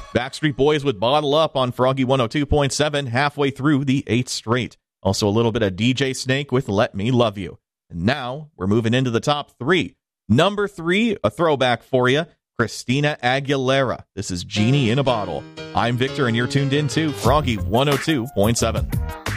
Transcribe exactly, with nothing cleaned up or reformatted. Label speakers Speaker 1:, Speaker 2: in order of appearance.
Speaker 1: Backstreet Boys with Bottle Up on Froggy one oh two point seven, halfway through the eighth straight. Also a little bit of D J Snake with Let Me Love You. And now we're moving into the top three. Number three, a throwback for you, Christina Aguilera. This is Genie in a Bottle. I'm Victor, and you're tuned in to Froggy one oh two point seven.